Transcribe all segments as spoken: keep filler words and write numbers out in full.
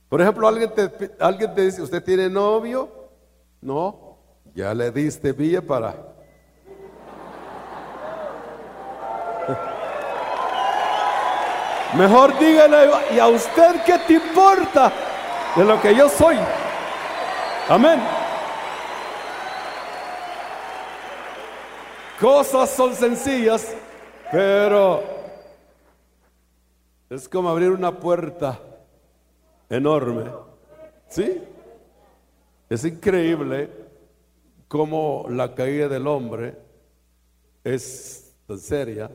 Por ejemplo, alguien te, alguien te dice, ¿usted tiene novio? No, ya le diste vía para... Mejor dígale, ¿y a usted qué te importa de lo que yo soy? Amén. Cosas son sencillas, pero es como abrir una puerta enorme. ¿Sí? Es increíble cómo la caída del hombre es tan seria.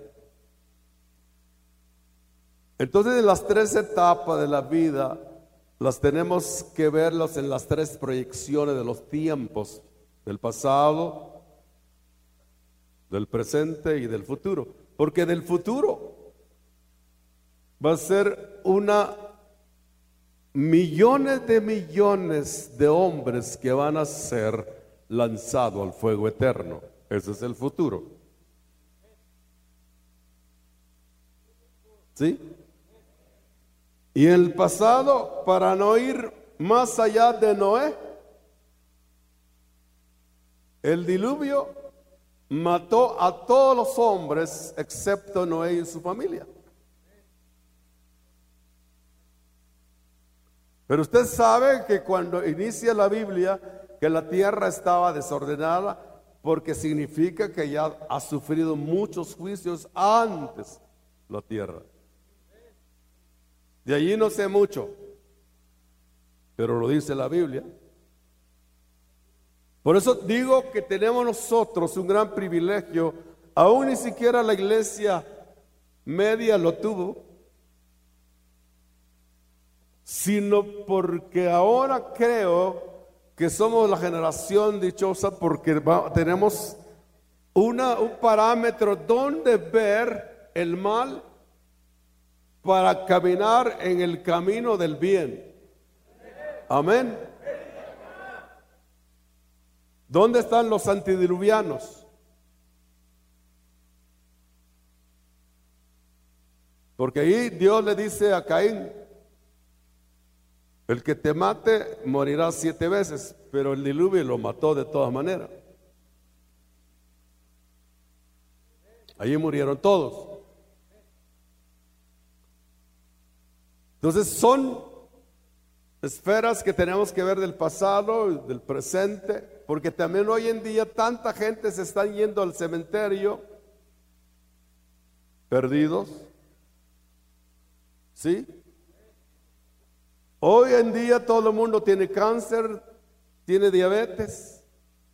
Entonces, en las tres etapas de la vida, las tenemos que verlas en las tres proyecciones de los tiempos, del pasado, del presente y del futuro. Porque del futuro va a ser una millones de millones de hombres que van a ser lanzados al fuego eterno. Ese es el futuro. ¿Sí? Y el pasado, para no ir más allá de Noé, el diluvio mató a todos los hombres excepto Noé y su familia. Pero usted sabe que cuando inicia la Biblia, que la tierra estaba desordenada, porque significa que ya ha sufrido muchos juicios antes la tierra. De allí no sé mucho, pero lo dice la Biblia. Por eso digo que tenemos nosotros un gran privilegio, aún ni siquiera la iglesia media lo tuvo, sino porque ahora creo que somos la generación dichosa porque va, tenemos una, un parámetro donde ver el mal para caminar en el camino del bien. Amén. ¿Dónde están los antidiluvianos? Porque ahí Dios le dice a Caín: el que te mate morirá siete veces, pero el diluvio lo mató de todas maneras. Allí murieron todos. Entonces son esferas que tenemos que ver del pasado, del presente, porque también hoy en día tanta gente se está yendo al cementerio perdidos. ¿Sí? Hoy en día todo el mundo tiene cáncer, tiene diabetes,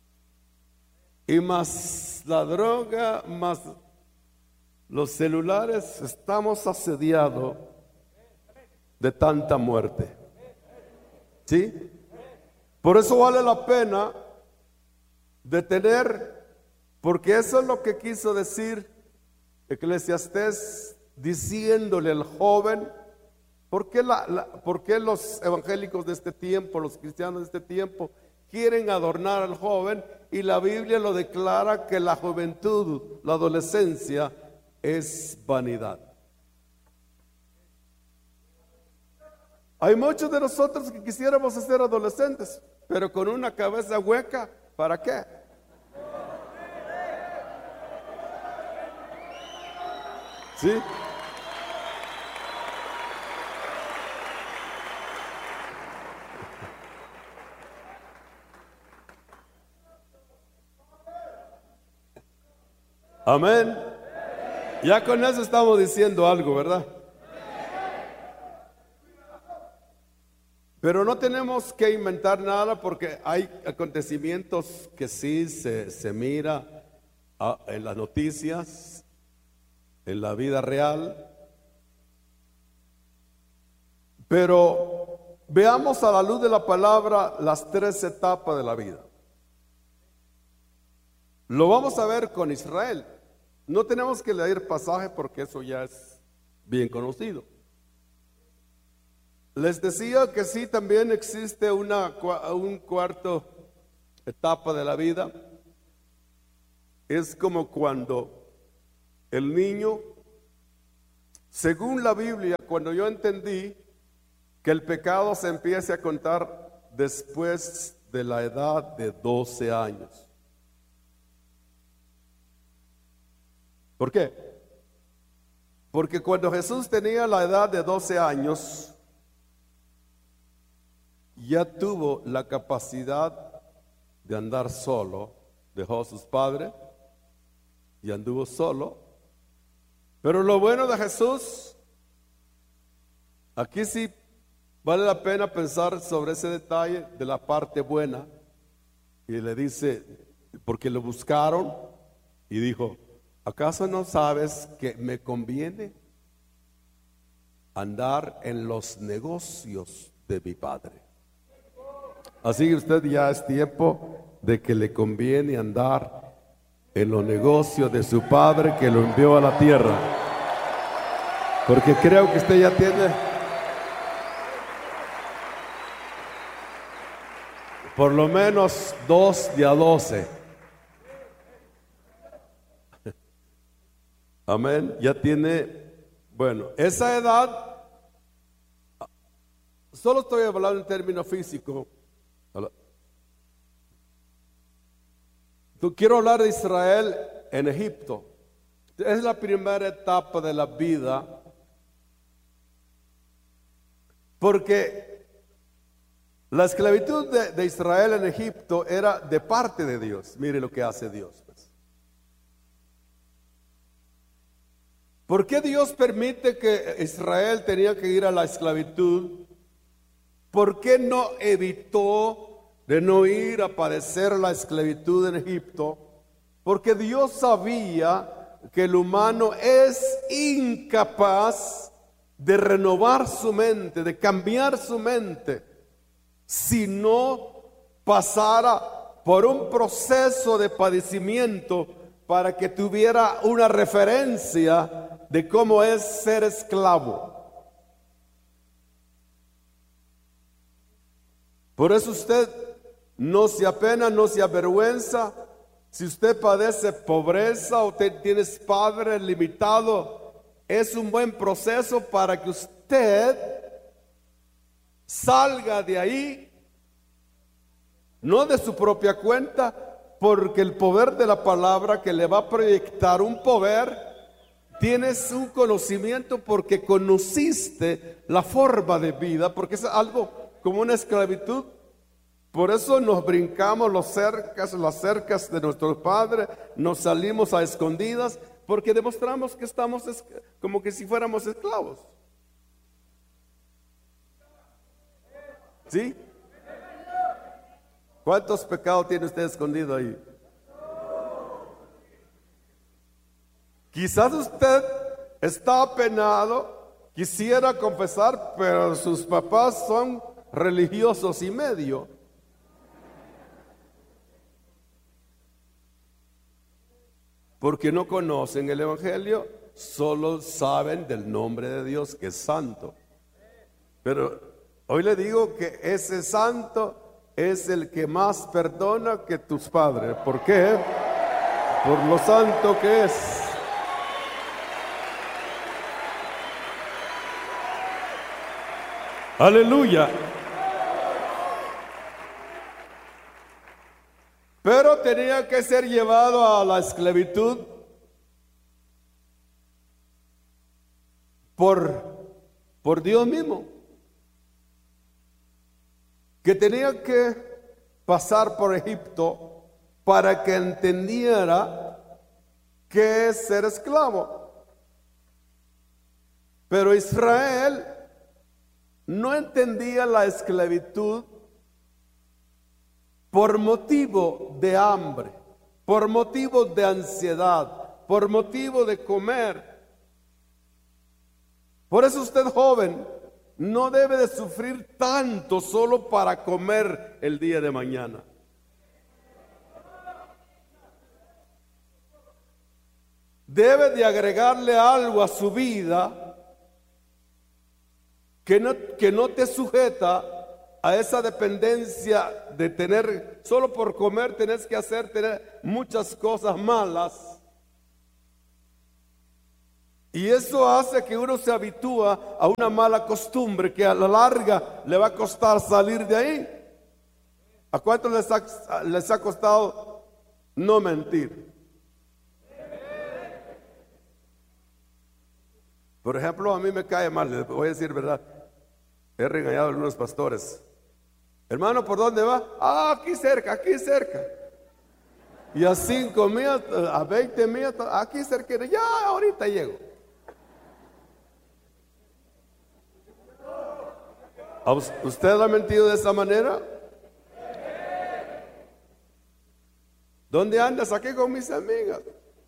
y más la droga, más los celulares, estamos asediados de tanta muerte. ¿Sí? Por eso vale la pena detener, porque eso es lo que quiso decir Eclesiastés, diciéndole al joven. ¿Por qué, la, la, ¿Por qué los evangélicos de este tiempo, los cristianos de este tiempo, quieren adornar al joven? Y la Biblia lo declara que la juventud, la adolescencia, es vanidad. Hay muchos de nosotros que quisiéramos ser adolescentes, pero con una cabeza hueca, ¿para qué? ¿Sí? Amén. Ya con eso estamos diciendo algo, ¿verdad? Pero no tenemos que inventar nada, porque hay acontecimientos que sí se, se mira ah, en las noticias, en la vida real. Pero veamos a la luz de la palabra las tres etapas de la vida. Lo vamos a ver con Israel. No tenemos que leer pasaje porque eso ya es bien conocido. Les decía que sí, también existe una un cuarto etapa de la vida. Es como cuando el niño, según la Biblia, cuando yo entendí que el pecado se empiece a contar después de la edad de doce años. ¿Por qué? Porque cuando Jesús tenía la edad de doce años, ya tuvo la capacidad de andar solo, dejó a sus padres y anduvo solo. Pero lo bueno de Jesús, aquí sí vale la pena pensar sobre ese detalle de la parte buena. Y le dice, porque lo buscaron y dijo, ¿acaso no sabes que me conviene andar en los negocios de mi Padre? Así que usted ya es tiempo de que le conviene andar en los negocios de su Padre que lo envió a la tierra. Porque creo que usted ya tiene por lo menos dos de a doce. Amén. Ya tiene, bueno, esa edad, solo estoy hablando en términos físicos. Tú quiero hablar de Israel en Egipto. Es la primera etapa de la vida, porque la esclavitud de, de Israel en Egipto era de parte de Dios. Mire lo que hace Dios, pues. ¿Por qué Dios permite que Israel tenía que ir a la esclavitud? ¿Por qué no evitó de no ir a padecer la esclavitud en Egipto? Porque Dios sabía que el humano es incapaz de renovar su mente, de cambiar su mente, si no pasara por un proceso de padecimiento para que tuviera una referencia de cómo es ser esclavo. Por eso usted no se apena, no se avergüenza. Si usted padece pobreza o usted tiene padre limitado, es un buen proceso para que usted salga de ahí, no de su propia cuenta, porque el poder de la palabra que le va a proyectar un poder, tienes un conocimiento porque conociste la forma de vida, porque es algo como una esclavitud. Por eso nos brincamos los cercas, las cercas de nuestros padres, nos salimos a escondidas, porque demostramos que estamos como que si fuéramos esclavos. ¿Sí? ¿Cuántos pecados tiene usted escondido ahí? Quizás usted está apenado, quisiera confesar, pero sus papás son religiosos y medio. Porque no conocen el Evangelio, solo saben del nombre de Dios que es santo. Pero hoy le digo que ese santo es el que más perdona que tus padres. ¿Por qué? Por lo santo que es. Aleluya. Pero tenía que ser llevado a la esclavitud por, por Dios mismo, que tenía que pasar por Egipto para que entendiera qué es ser esclavo. Pero Israel no entendía la esclavitud por motivo de hambre, por motivo de ansiedad, por motivo de comer. Por eso usted, joven, no debe de sufrir tanto solo para comer el día de mañana. Debe de agregarle algo a su vida que no, que no te sujeta a esa dependencia de tener, solo por comer tenés que hacer tener muchas cosas malas. Y eso hace que uno se habitúa a una mala costumbre que a la larga le va a costar salir de ahí. ¿A cuántos les ha, les ha costado no mentir? Por ejemplo, a mí me cae mal, les voy a decir verdad. He regañado a algunos pastores. Hermano, ¿por dónde va? Ah, aquí cerca, aquí cerca. Y a cinco millas, a veinte millas, aquí cerca. Ya, ahorita llego. ¿Usted ha mentido de esa manera? ¿Dónde andas? Aquí con mis amigas.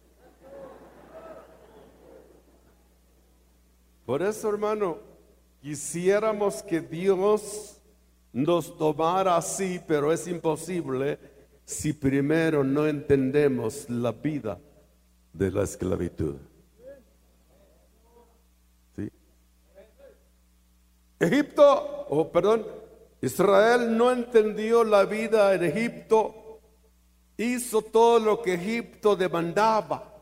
Por eso, hermano, quisiéramos que Dios nos tomara así, pero es imposible si primero no entendemos la vida de la esclavitud. ¿Sí? Egipto, o oh, perdón, Israel no entendió la vida en Egipto. Hizo todo lo que Egipto demandaba.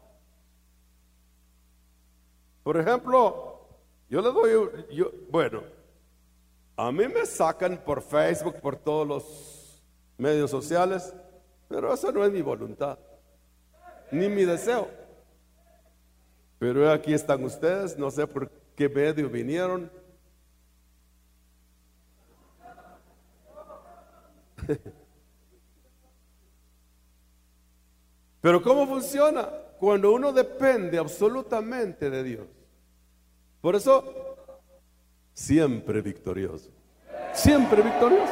Por ejemplo, yo le doy, yo, bueno, a mí me sacan por Facebook, por todos los medios sociales, pero eso no es mi voluntad, ni mi deseo. Pero aquí están ustedes, no sé por qué medio vinieron. Pero ¿cómo funciona? Cuando uno depende absolutamente de Dios. Por eso, siempre victorioso. Siempre victorioso.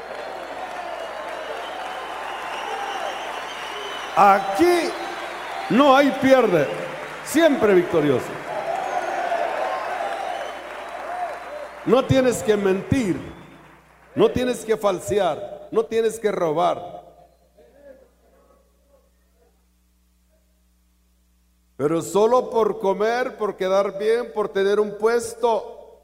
Aquí no hay pierde. Siempre victorioso. No tienes que mentir. No tienes que falsear. No tienes que robar. Pero solo por comer, por quedar bien, por tener un puesto,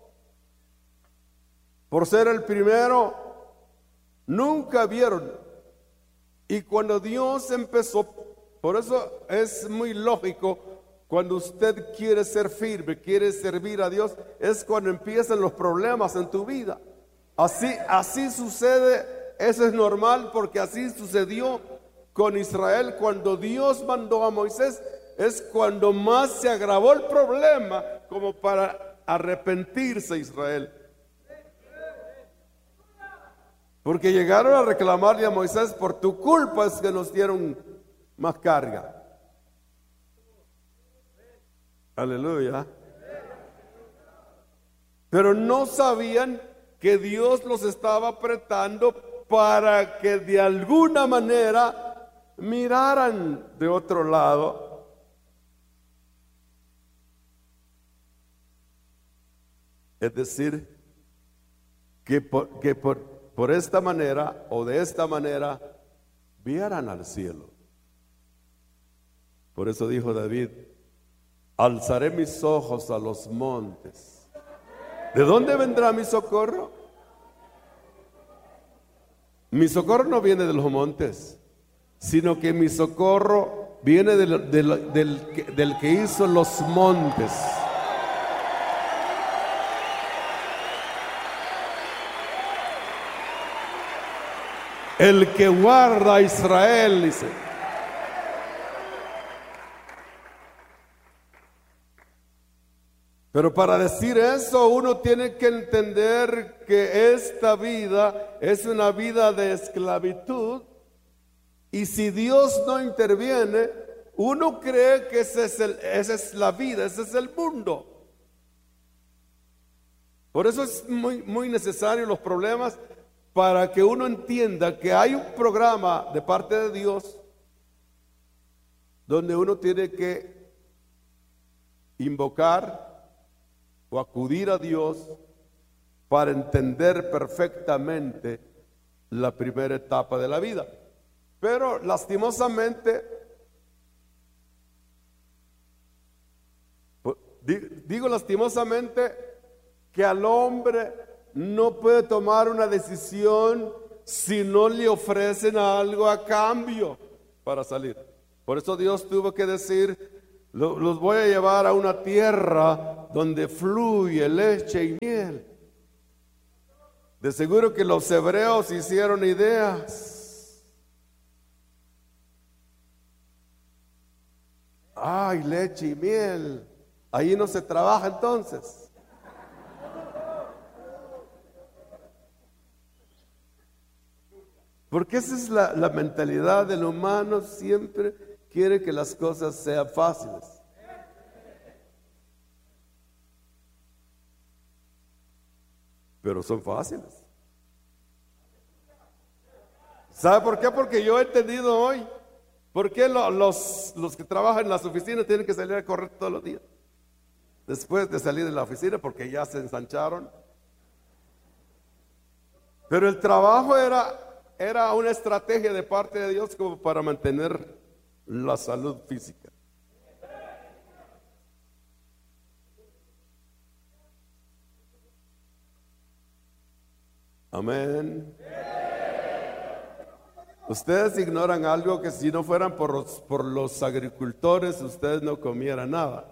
por ser el primero, nunca vieron. Y cuando Dios empezó, por eso es muy lógico, cuando usted quiere ser firme, quiere servir a Dios, es cuando empiezan los problemas en tu vida. Así, así sucede, eso es normal, porque así sucedió con Israel cuando Dios mandó a Moisés. Es cuando más se agravó el problema como para arrepentirse Israel. Porque llegaron a reclamarle a Moisés: por tu culpa es que nos dieron más carga. Aleluya. Pero no sabían que Dios los estaba apretando para que de alguna manera miraran de otro lado. Es decir, que, por, que por, por esta manera o de esta manera vieran al cielo. Por eso dijo David: alzaré mis ojos a los montes. ¿De dónde vendrá mi socorro? Mi socorro no viene de los montes, sino que mi socorro viene del, del, del, del que hizo los montes. El que guarda a Israel, dice. Pero para decir eso, uno tiene que entender que esta vida es una vida de esclavitud. Y si Dios no interviene, uno cree que ese es el, esa es la vida, ese es el mundo. Por eso es muy, muy necesario los problemas, para que uno entienda que hay un programa de parte de Dios donde uno tiene que invocar o acudir a Dios para entender perfectamente la primera etapa de la vida. Pero lastimosamente, digo lastimosamente, que al hombre no puede tomar una decisión si no le ofrecen algo a cambio para salir. Por eso Dios tuvo que decir: Lo- Los voy a llevar a una tierra donde fluye leche y miel. De seguro que los hebreos hicieron ideas. Ay, leche y miel. Ahí no se trabaja entonces. Porque esa es la, la mentalidad del humano, siempre quiere que las cosas sean fáciles. Pero son fáciles. ¿Sabe por qué? Porque yo he entendido hoy. ¿Por qué lo- los, los que trabajan en las oficinas tienen que salir a correr todos los días? Después de salir de la oficina, porque ya se ensancharon. Pero el trabajo era, era una estrategia de parte de Dios como para mantener la salud física. Amén. Ustedes ignoran algo, que si no fueran por los, por los agricultores, ustedes no comieran nada.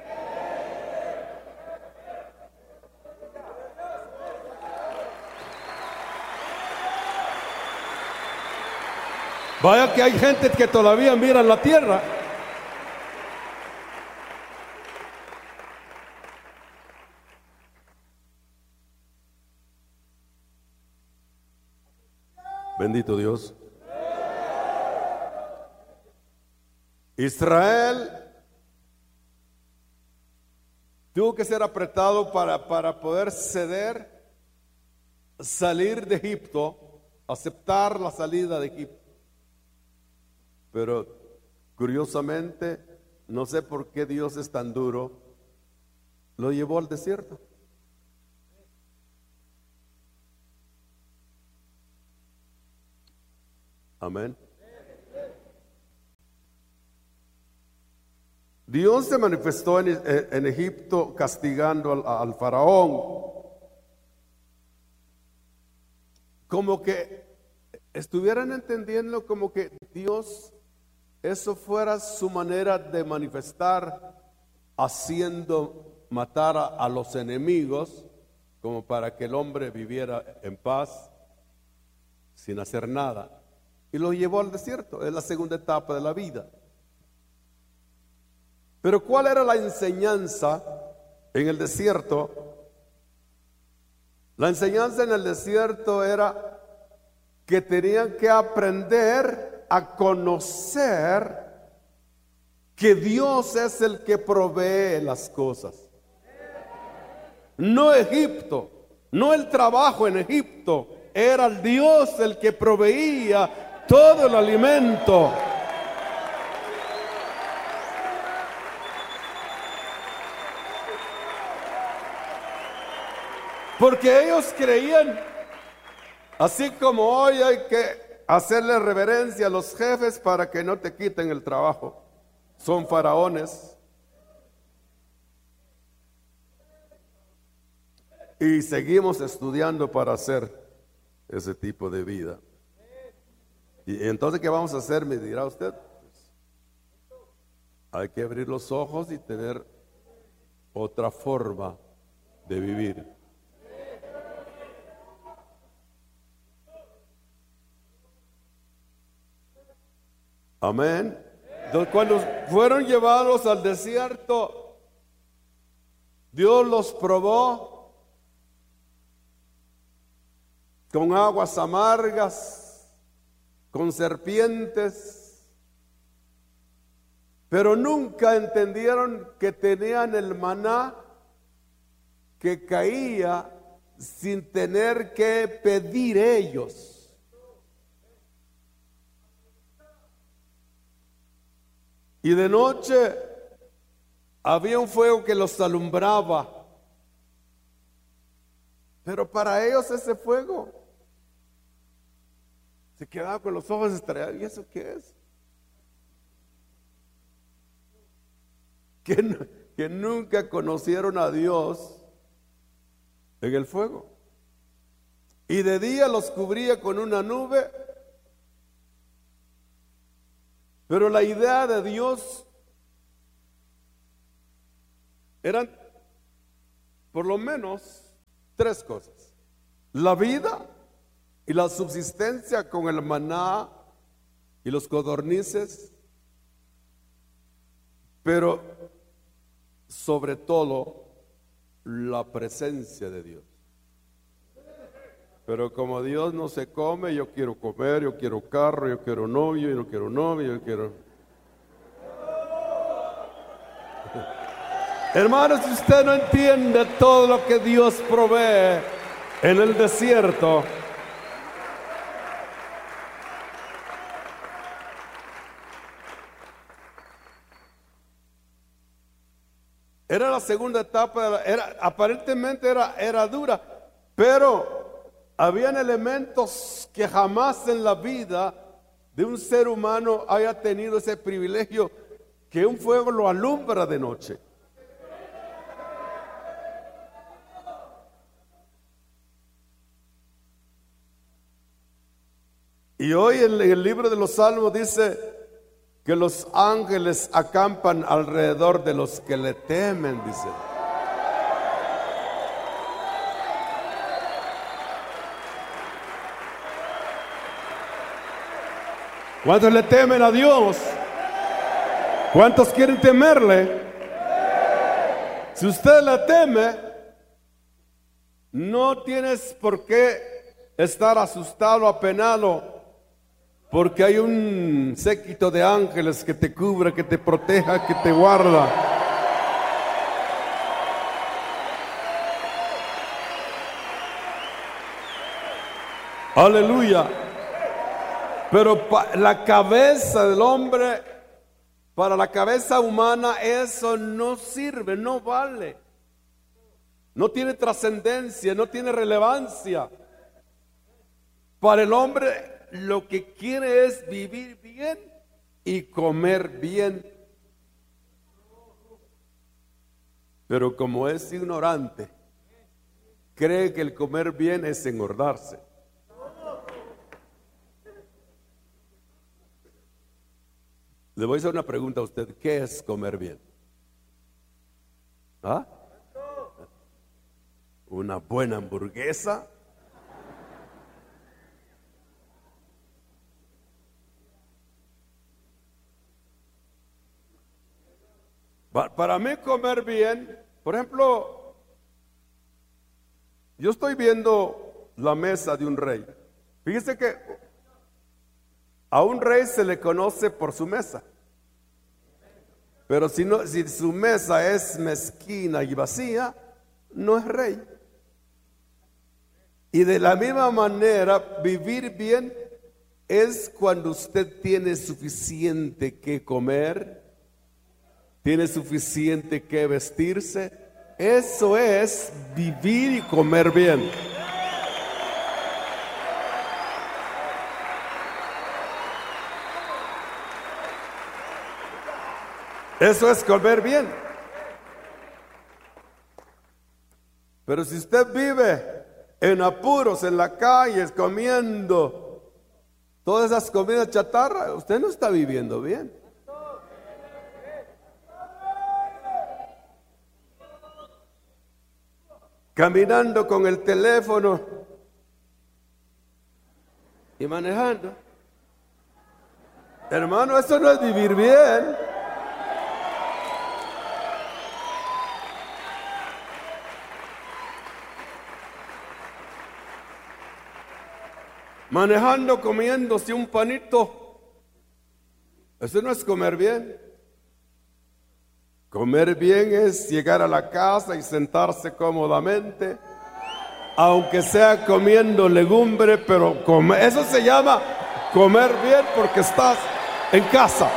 Vaya que hay gente que todavía mira la tierra. Bendito Dios. Israel tuvo que ser apretado para, para poder ceder, salir de Egipto, aceptar la salida de Egipto. Pero curiosamente, no sé por qué Dios es tan duro, lo llevó al desierto. Amén. Dios se manifestó en, en Egipto castigando al, al faraón, como que estuvieran entendiendo como que Dios, eso fuera su manera de manifestar, haciendo matar a, a los enemigos, como para que el hombre viviera en paz, sin hacer nada. Y lo llevó al desierto, es la segunda etapa de la vida. Pero ¿cuál era la enseñanza en el desierto? La enseñanza en el desierto era que tenían que aprender a conocer que Dios es el que provee las cosas. No Egipto, no el trabajo en Egipto, era el Dios el que proveía todo el alimento. Porque ellos creían, así como hoy hay que hacerle reverencia a los jefes para que no te quiten el trabajo. Son faraones. Y seguimos estudiando para hacer ese tipo de vida. Y entonces, ¿qué vamos a hacer? Me dirá usted. Hay que abrir los ojos y tener otra forma de vivir. Amén. Entonces, cuando fueron llevados al desierto, Dios los probó con aguas amargas, con serpientes, pero nunca entendieron que tenían el maná que caía sin tener que pedir ellos. Y de noche había un fuego que los alumbraba. Pero para ellos ese fuego se quedaba con los ojos estrellados. ¿Y eso qué es? Que, no, que nunca conocieron a Dios en el fuego. Y de día los cubría con una nube. Pero la idea de Dios eran por lo menos tres cosas: la vida y la subsistencia con el maná y los codornices, pero sobre todo la presencia de Dios. Pero como Dios no se come, yo quiero comer, yo quiero carro, yo quiero novio, yo no quiero novio, yo quiero... Hermanos, si usted no entiende todo lo que Dios provee en el desierto, era la segunda etapa, era, aparentemente era, era dura, pero habían elementos que jamás en la vida de un ser humano haya tenido ese privilegio, que un fuego lo alumbra de noche. Y hoy en el libro de los Salmos dice que los ángeles acampan alrededor de los que le temen, dice. ¿Cuántos le temen a Dios? ¿Cuántos quieren temerle? Si usted le teme, no tienes por qué estar asustado, apenado, porque hay un séquito de ángeles que te cubre, que te proteja, que te guarda. Aleluya. Pero la cabeza del hombre, para la cabeza humana, eso no sirve, no vale. No tiene trascendencia, no tiene relevancia. Para el hombre, lo que quiere es vivir bien y comer bien. Pero como es ignorante, cree que el comer bien es engordarse. Le voy a hacer una pregunta a usted: ¿qué es comer bien? ¿Ah? ¿Una buena hamburguesa? Para mí comer bien, por ejemplo, yo estoy viendo la mesa de un rey. Fíjese que a un rey se le conoce por su mesa. Pero si, no, si su mesa es mezquina y vacía, no es rey. Y de la misma manera, vivir bien es cuando usted tiene suficiente que comer, tiene suficiente que vestirse. Eso es vivir y comer bien. Eso es comer bien. Pero si usted vive en apuros, en la calle, comiendo todas esas comidas chatarra, usted no está viviendo bien. Caminando con el teléfono y manejando. Hermano, eso no es vivir bien. Manejando, comiéndose un panito, eso no es comer bien. Comer bien es llegar a la casa y sentarse cómodamente, aunque sea comiendo legumbre, pero comer, eso se llama comer bien porque estás en casa.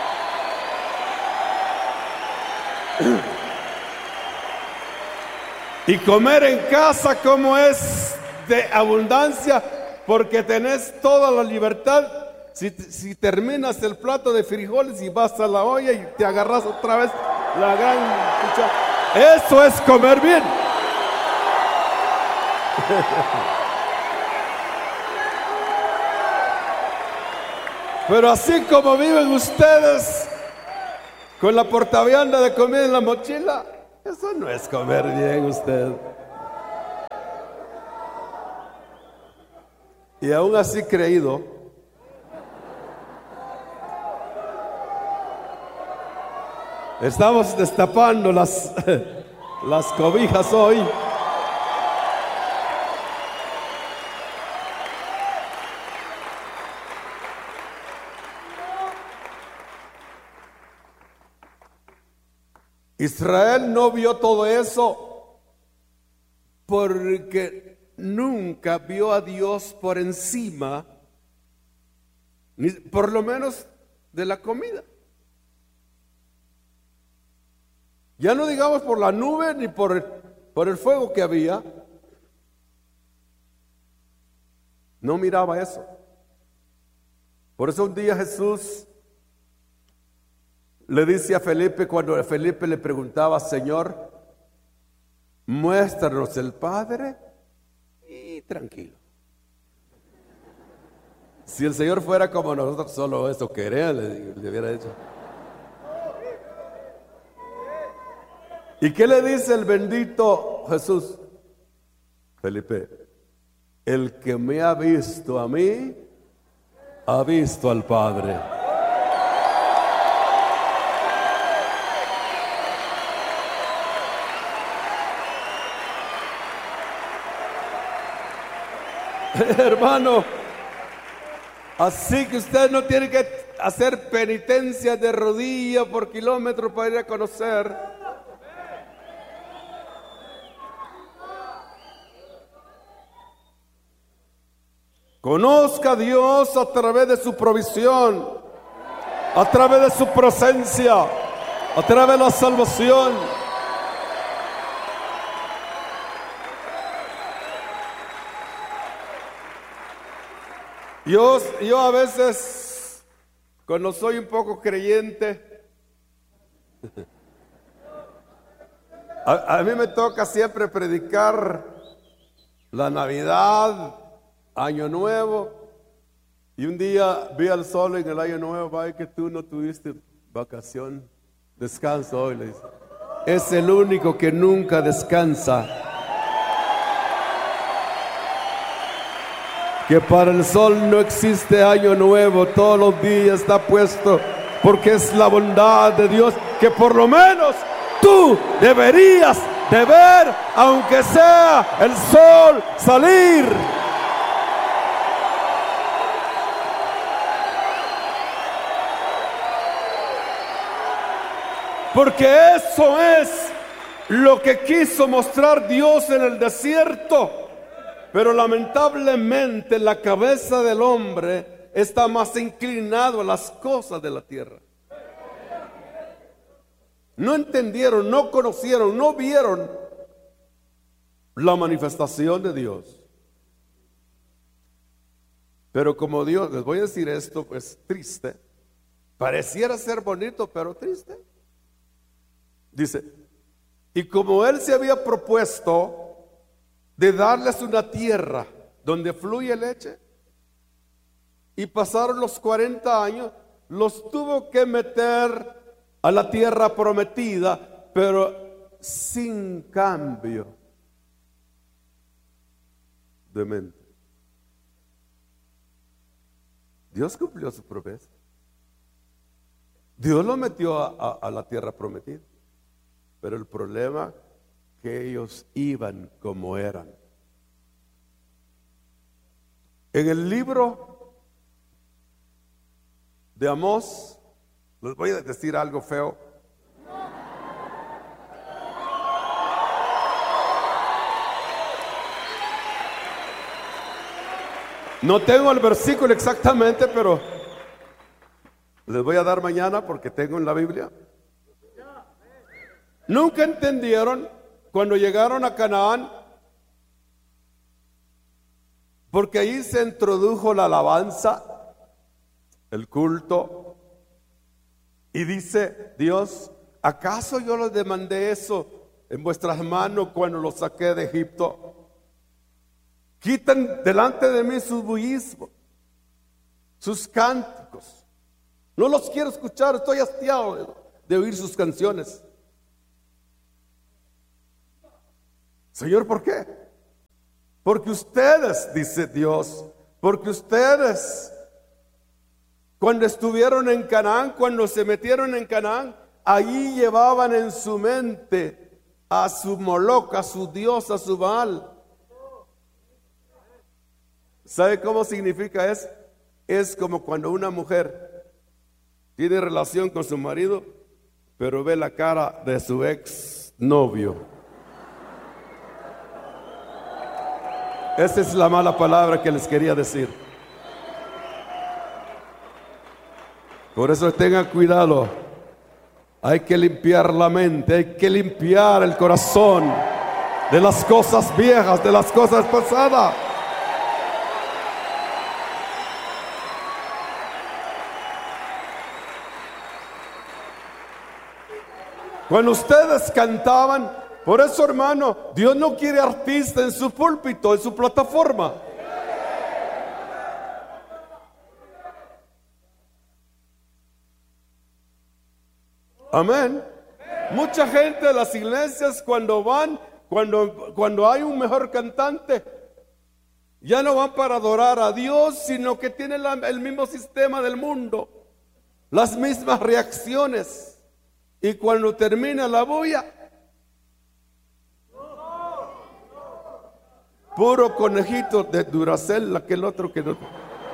Y comer en casa, como es de abundancia, porque tenés toda la libertad. Si, si terminas el plato de frijoles y vas a la olla y te agarras otra vez la gran cuchara, eso es comer bien. Pero así como viven ustedes con la portavianda de comida en la mochila, Eso no es comer bien usted. Y aún así creído. Estamos destapando las, las cobijas hoy. Israel no vio todo eso porque nunca vio a Dios por encima, ni, por lo menos de la comida. Ya no digamos por la nube ni por el, por el fuego que había. No miraba eso. Por eso un día Jesús le dice a Felipe, cuando Felipe le preguntaba: Señor, muéstranos el Padre, y tranquilo. Si el Señor fuera como nosotros, solo eso quería, le, le hubiera dicho. ¿Y qué le dice el bendito Jesús? Felipe, el que me ha visto a mí, ha visto al Padre. Hermano, así que usted no tiene que hacer penitencia de rodilla por kilómetros para ir a conocer. Conozca a Dios a través de su provisión, a través de su presencia, a través de la salvación. Yo, yo a veces, cuando soy un poco creyente, a, a mí me toca siempre predicar la Navidad, Año Nuevo, y un día vi al sol en el Año Nuevo: vaya que tú no tuviste vacación, descanso hoy, le dice. Es el único que nunca descansa. Que para el sol no existe año nuevo, todos los días está puesto, porque es la bondad de Dios que por lo menos tú deberías de ver, aunque sea el sol salir. Porque eso es lo que quiso mostrar Dios en el desierto. Pero lamentablemente la cabeza del hombre está más inclinado a las cosas de la tierra. No entendieron, no conocieron, no vieron la manifestación de Dios. Pero como Dios, les voy a decir esto, pues triste, pareciera ser bonito, pero triste. Dice, y como Él se había propuesto de darles una tierra donde fluye leche, y pasaron los cuarenta años, los tuvo que meter a la tierra prometida, pero sin cambio de mente. Dios cumplió su promesa. Dios lo metió a, a, a la tierra prometida, pero el problema que ellos iban como eran. En el libro de Amós, les voy a decir algo feo. No tengo el versículo exactamente, pero les voy a dar mañana porque tengo en la Biblia. Nunca entendieron cuando llegaron a Canaán, porque ahí se introdujo la alabanza, el culto, y dice Dios: ¿acaso yo les demandé eso en vuestras manos cuando los saqué de Egipto? Quiten delante de mí sus bullismos, sus cánticos. No los quiero escuchar, estoy hastiado de, de oír sus canciones. Señor, ¿por qué? Porque ustedes, dice Dios, porque ustedes, cuando estuvieron en Canaán, cuando se metieron en Canaán, allí llevaban en su mente a su Moloch, a su Dios, a su Baal. ¿Sabe cómo significa eso? Es como cuando una mujer tiene relación con su marido, pero ve la cara de su ex novio. Esa es la mala palabra que les quería decir. Por eso tengan cuidado. Hay que limpiar la mente, hay que limpiar el corazón de las cosas viejas, de las cosas pasadas. Cuando ustedes cantaban, por eso, hermano, Dios no quiere artista en su púlpito, en su plataforma. Amén. Mucha gente de las iglesias cuando van, cuando, cuando hay un mejor cantante, ya no van para adorar a Dios, sino que tienen la, el mismo sistema del mundo, las mismas reacciones. Y cuando termina la bulla, puro conejito de Duracell, aquel otro que no.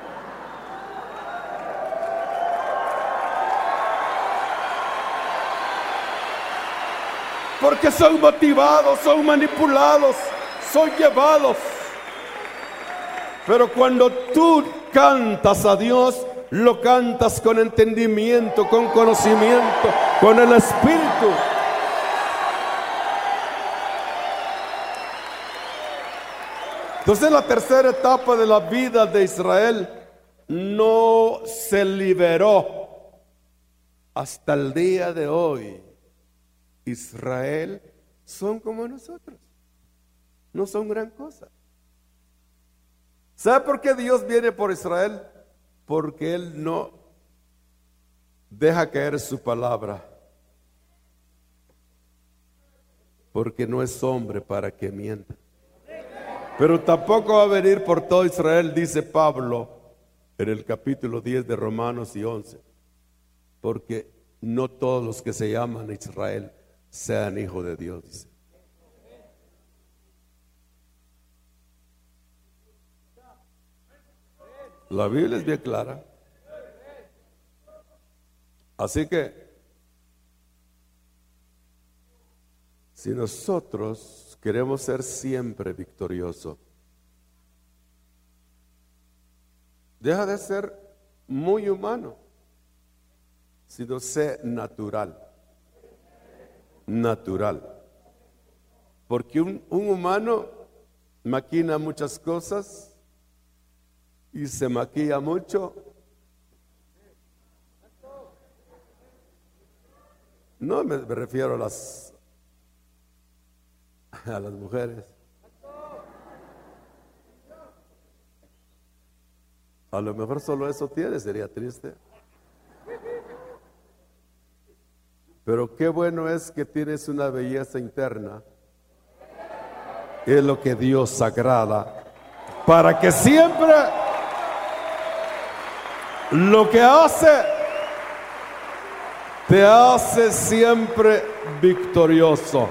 Porque son motivados, son manipulados, son llevados. Pero cuando tú cantas a Dios, lo cantas con entendimiento, con conocimiento, con el Espíritu. Entonces la tercera etapa de la vida de Israel no se liberó hasta el día de hoy. Israel son como nosotros, no son gran cosa. ¿Sabe por qué Dios viene por Israel? Porque Él no deja caer su palabra, porque no es hombre para que mienta. Pero tampoco va a venir por todo Israel, dice Pablo en el capítulo diez de Romanos y once, porque no todos los que se llaman Israel sean hijos de Dios, dice. La Biblia es bien clara. Así que si nosotros queremos ser siempre victoriosos, deja de ser muy humano, sino sé natural. Natural. Porque un, un humano maquina muchas cosas y se maquilla mucho. No me, me refiero a las a las mujeres. A lo mejor solo eso tiene, sería triste. Pero qué bueno es que tienes una belleza interna. Es lo que Dios agrada. Para que siempre lo que hace, te hace siempre victorioso.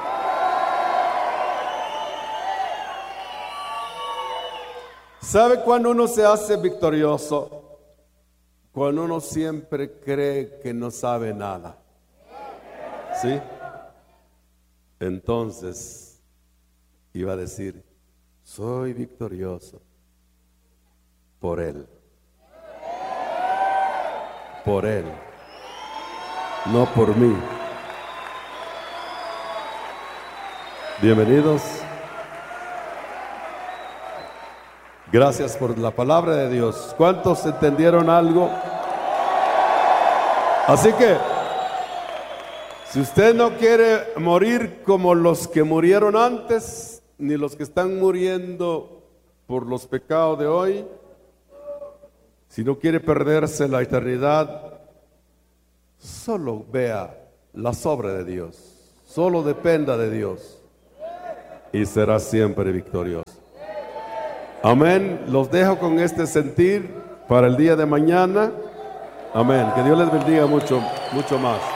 ¿Sabe cuando uno se hace victorioso? Cuando uno siempre cree que no sabe nada. ¿Sí? Entonces iba a decir, soy victorioso por Él. Por Él, no por mí. Bienvenidos. Gracias por la palabra de Dios. ¿Cuántos entendieron algo? Así que, si usted no quiere morir como los que murieron antes, ni los que están muriendo por los pecados de hoy, si no quiere perderse la eternidad, solo vea la obra de Dios, solo dependa de Dios. y serás siempre victorioso. Amén. Los dejo con este sentir para el día de mañana. Amén. Que Dios les bendiga mucho, mucho más.